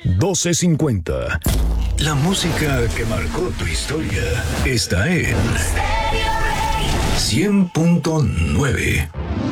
1250. La música que marcó tu historia está en 100.9.